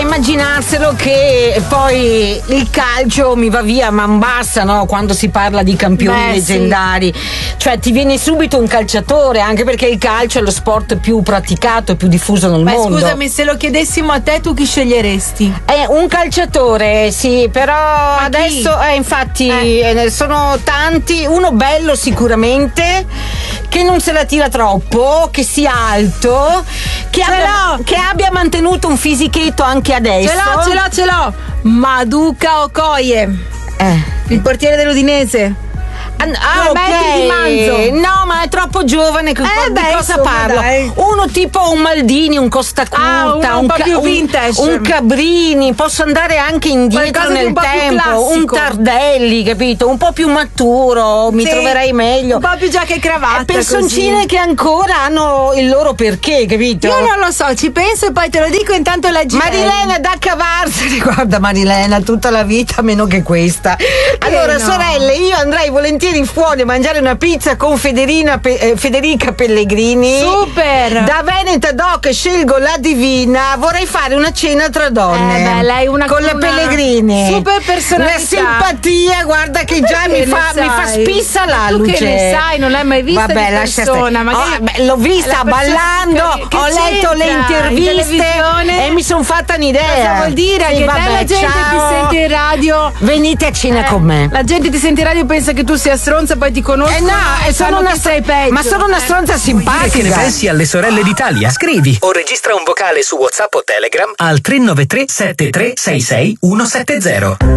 immaginarselo che poi il calcio mi va via man bassa, no? Quando si parla di campioni leggendari, cioè ti viene subito un calciatore, anche perché il calcio è lo sport più praticato e più diffuso nel mondo. Scusami, se lo chiedessimo a te, tu chi sceglieresti? Un calciatore, sì, però ma adesso infatti sono tanti. Uno bello sicuramente, che non se la tira troppo, che sia alto, che abbia mantenuto un fisichetto anche adesso. Ce l'ho. Maduka Okoye, il portiere dell'Udinese. Di Manzo. No, ma è troppo giovane. Di cosa parlo? Dai. Uno tipo un Maldini, un Costa Curta, un po' più vintage, un Cabrini. Posso andare anche indietro nel tempo. Un Tardelli, capito? Un po' più maturo, mi troverai meglio. Un po' più giacca e cravatta. Personcine così, che ancora hanno il loro perché, capito? Io non lo so, ci penso e poi te lo dico, intanto la Marilena da cavarsene. Guarda Marilena, tutta la vita meno che questa. Allora, sorelle, io andrei volentieri fuori a mangiare una pizza con Federica Pellegrini. Super! Da Veneta Doc scelgo la Divina. Vorrei fare una cena tra donne. Lei con la Pellegrini. Super personalità. Una simpatia, guarda che già mi fa spissa la luce. Tu che ne sai, non l'hai mai vista di persona. L'ho vista ballando, ho letto le interviste e mi sono fatta un'idea. Cosa vuol dire? Che la gente ti sente in radio. Venite a cena con me. La gente ti sente in radio e pensa che tu sia stronza, poi ti conosco. Sono una stronza simpatica. Che ne pensi alle sorelle d'Italia? Scrivi o registra un vocale su WhatsApp o Telegram al 393 7366 170.